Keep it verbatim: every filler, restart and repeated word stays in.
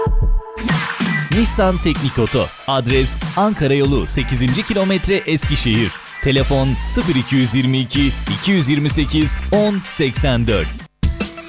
Nissan Teknik Oto. Adres Ankara Yolu sekizinci kilometre Eskişehir. Telefon sıfır iki yüz yirmi iki iki yüz yirmi sekiz on seksen dört.